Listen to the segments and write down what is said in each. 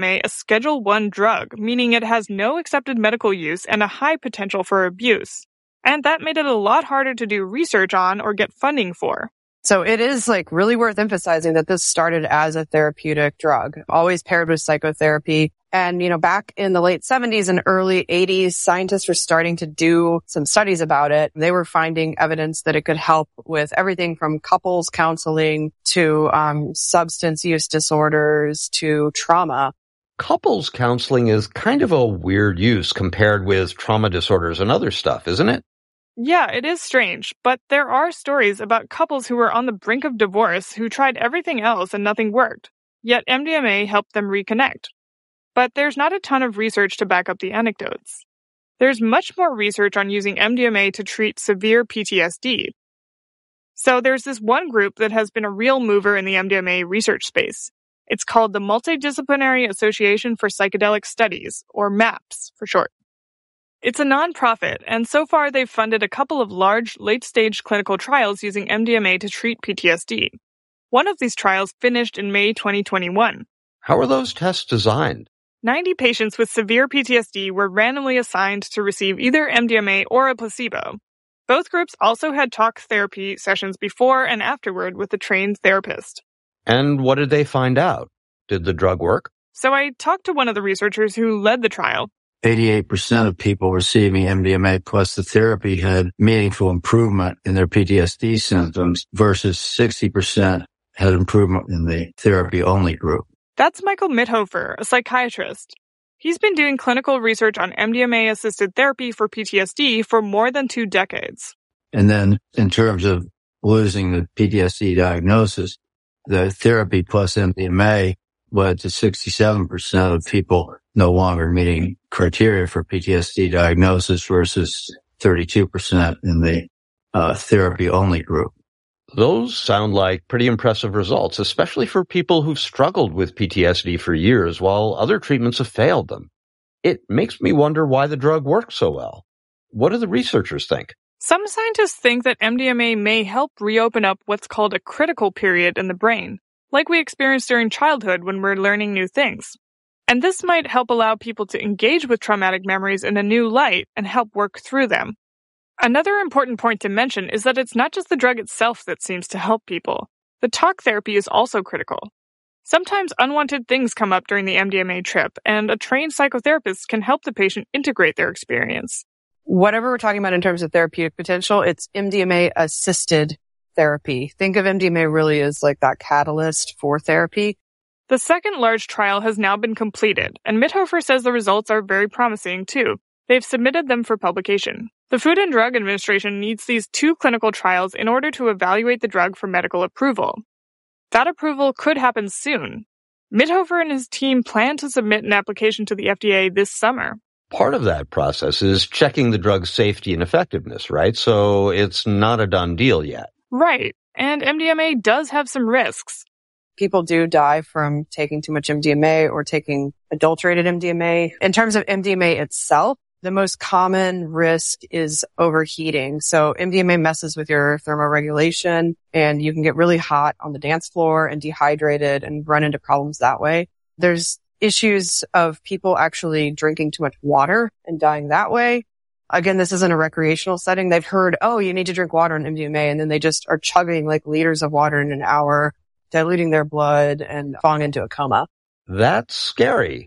a Schedule I drug, meaning it has no accepted medical use and a high potential for abuse. And that made it a lot harder to do research on or get funding for. So it is really worth emphasizing that this started as a therapeutic drug, always paired with psychotherapy. And, back in the late 70s and early 80s, scientists were starting to do some studies about it. They were finding evidence that it could help with everything from couples counseling to substance use disorders to trauma. Couples counseling is kind of a weird use compared with trauma disorders and other stuff, isn't it? Yeah, it is strange, but there are stories about couples who were on the brink of divorce who tried everything else and nothing worked, yet MDMA helped them reconnect. But there's not a ton of research to back up the anecdotes. There's much more research on using MDMA to treat severe PTSD. So there's this one group that has been a real mover in the MDMA research space. It's called the Multidisciplinary Association for Psychedelic Studies, or MAPS for short. It's a nonprofit, and so far they've funded a couple of large, late-stage clinical trials using MDMA to treat PTSD. One of these trials finished in May 2021. How are those tests designed? 90 patients with severe PTSD were randomly assigned to receive either MDMA or a placebo. Both groups also had talk therapy sessions before and afterward with a trained therapist. And what did they find out? Did the drug work? So I talked to one of the researchers who led the trial. 88% of people receiving MDMA plus the therapy had meaningful improvement in their PTSD symptoms versus 60% had improvement in the therapy-only group. That's Michael Mithoefer, a psychiatrist. He's been doing clinical research on MDMA-assisted therapy for PTSD for more than 2 decades. And then in terms of losing the PTSD diagnosis, the therapy plus MDMA led to 67% of people no longer meeting criteria for PTSD diagnosis versus 32% in the therapy-only group. Those sound like pretty impressive results, especially for people who've struggled with PTSD for years while other treatments have failed them. It makes me wonder why the drug works so well. What do the researchers think? Some scientists think that MDMA may help reopen up what's called a critical period in the brain, like we experience during childhood when we're learning new things. And this might help allow people to engage with traumatic memories in a new light and help work through them. Another important point to mention is that it's not just the drug itself that seems to help people. The talk therapy is also critical. Sometimes unwanted things come up during the MDMA trip, and a trained psychotherapist can help the patient integrate their experience. Whatever we're talking about in terms of therapeutic potential, it's MDMA-assisted therapy. Think of MDMA really as like that catalyst for therapy. The second large trial has now been completed, and Mithoefer says the results are very promising too. They've submitted them for publication. The Food and Drug Administration needs these 2 clinical trials in order to evaluate the drug for medical approval. That approval could happen soon. Mithoefer and his team plan to submit an application to the FDA this summer. Part of that process is checking the drug's safety and effectiveness, right? So it's not a done deal yet. Right. And MDMA does have some risks. People do die from taking too much MDMA or taking adulterated MDMA. In terms of MDMA itself, the most common risk is overheating. So MDMA messes with your thermoregulation, and you can get really hot on the dance floor and dehydrated and run into problems that way. There's issues of people actually drinking too much water and dying that way. Again, this isn't a recreational setting. They've heard, oh, you need to drink water on MDMA, and then they just are chugging like liters of water in an hour, diluting their blood and falling into a coma. That's scary.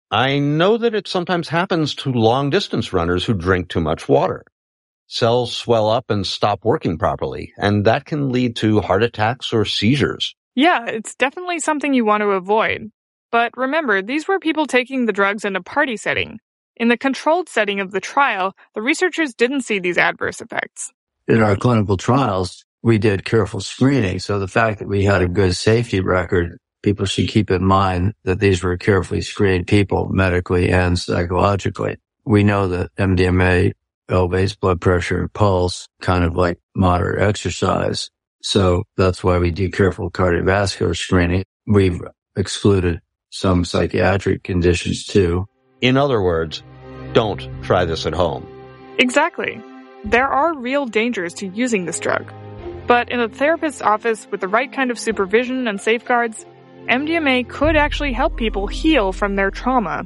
I know that it sometimes happens to long-distance runners who drink too much water. Cells swell up and stop working properly, and that can lead to heart attacks or seizures. Yeah, it's definitely something you want to avoid. But remember, these were people taking the drugs in a party setting. In the controlled setting of the trial, the researchers didn't see these adverse effects. In our clinical trials, we did careful screening, so the fact that we had a good safety record, people should keep in mind that these were carefully screened people medically and psychologically. We know that MDMA elevates blood pressure and pulse, kind of like moderate exercise. So that's why we do careful cardiovascular screening. We've excluded some psychiatric conditions too. In other words, don't try this at home. Exactly. There are real dangers to using this drug. But in a therapist's office with the right kind of supervision and safeguards, MDMA could actually help people heal from their trauma.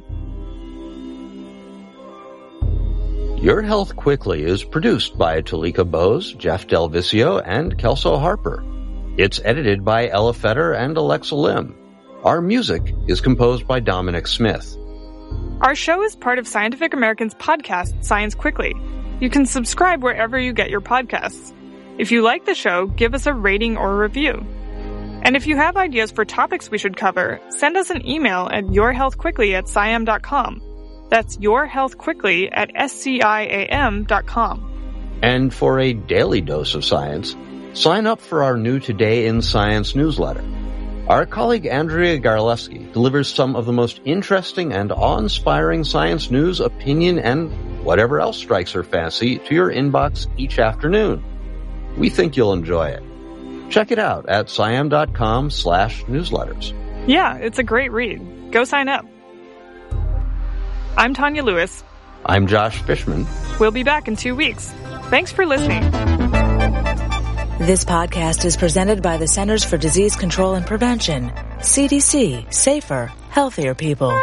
Your Health Quickly is produced by Talika Bose, Jeff Del Vicio, and Kelso Harper. It's edited by Ella Fetter and Alexa Lim. Our music is composed by Dominic Smith. Our show is part of Scientific American's podcast, Science Quickly. You can subscribe wherever you get your podcasts. If you like the show, give us a rating or review. And if you have ideas for topics we should cover, send us an email at yourhealthquickly@sciam.com. That's yourhealthquickly@sciam.com. And for a daily dose of science, sign up for our new Today in Science newsletter. Our colleague Andrea Garleski delivers some of the most interesting and awe-inspiring science news, opinion, and whatever else strikes her fancy to your inbox each afternoon. We think you'll enjoy it. Check it out at sciam.com/newsletters. Yeah, it's a great read. Go sign up. I'm Tanya Lewis. I'm Josh Fishman. We'll be back in 2 weeks. Thanks for listening. This podcast is presented by the Centers for Disease Control and Prevention. CDC. Safer, healthier people.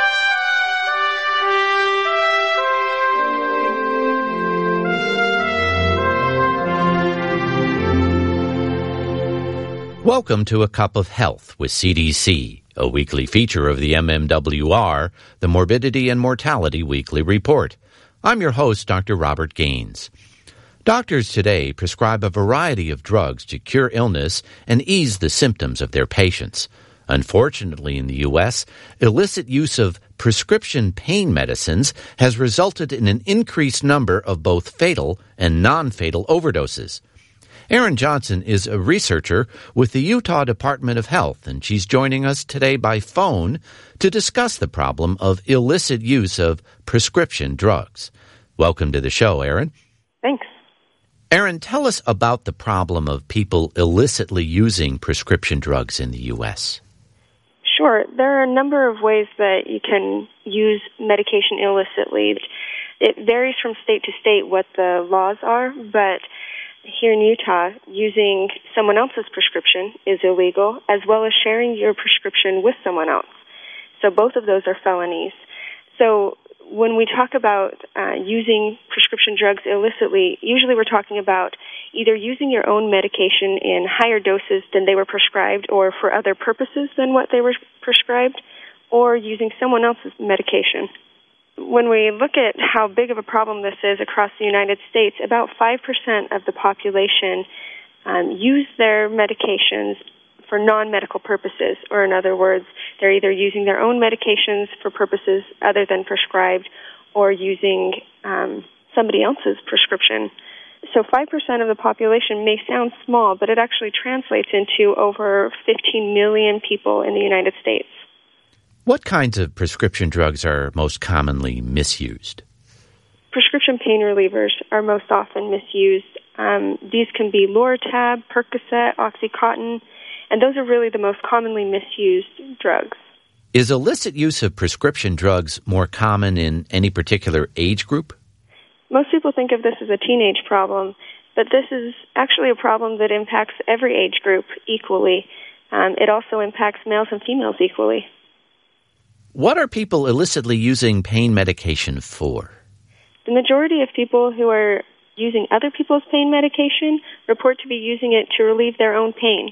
Welcome to A Cup of Health with CDC, a weekly feature of the MMWR, the Morbidity and Mortality Weekly Report. I'm your host, Dr. Robert Gaines. Doctors today prescribe a variety of drugs to cure illness and ease the symptoms of their patients. Unfortunately, in the U.S., illicit use of prescription pain medicines has resulted in an increased number of both fatal and non-fatal overdoses. Erin Johnson is a researcher with the Utah Department of Health, and she's joining us today by phone to discuss the problem of illicit use of prescription drugs. Welcome to the show, Erin. Thanks. Erin, tell us about the problem of people illicitly using prescription drugs in the U.S. Sure. There are a number of ways that you can use medication illicitly. It varies from state to state what the laws are, but here in Utah, using someone else's prescription is illegal, as well as sharing your prescription with someone else. So both of those are felonies. So when we talk about using prescription drugs illicitly, usually we're talking about either using your own medication in higher doses than they were prescribed or for other purposes than what they were prescribed, or using someone else's medication. When we look at how big of a problem this is across the United States, about 5% of the population use their medications for non-medical purposes, or in other words, they're either using their own medications for purposes other than prescribed or using somebody else's prescription. So 5% of the population may sound small, but it actually translates into over 15 million people in the United States. What kinds of prescription drugs are most commonly misused? Prescription pain relievers are most often misused. These can be Loratab, Percocet, Oxycontin, and those are really the most commonly misused drugs. Is illicit use of prescription drugs more common in any particular age group? Most people think of this as a teenage problem, but this is actually a problem that impacts every age group equally. It also impacts males and females equally. What are people illicitly using pain medication for? The majority of people who are using other people's pain medication report to be using it to relieve their own pain.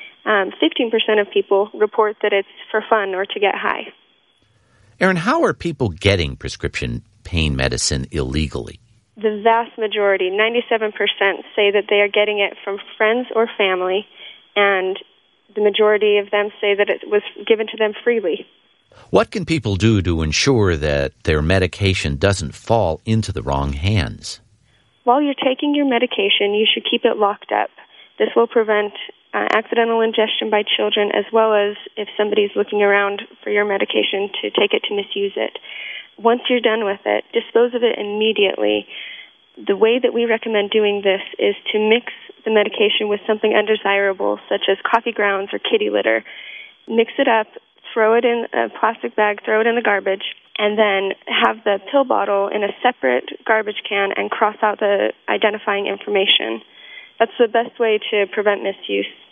15% of people report that it's for fun or to get high. Erin, how are people getting prescription pain medicine illegally? The vast majority, 97%, say that they are getting it from friends or family, and the majority of them say that it was given to them freely. What can people do to ensure that their medication doesn't fall into the wrong hands? While you're taking your medication, you should keep it locked up. This will prevent accidental ingestion by children, as well as if somebody's looking around for your medication to take it to misuse it. Once you're done with it, dispose of it immediately. The way that we recommend doing this is to mix the medication with something undesirable, such as coffee grounds or kitty litter. Mix it up, throw it in a plastic bag, throw it in the garbage, and then have the pill bottle in a separate garbage can and cross out the identifying information. That's the best way to prevent misuse.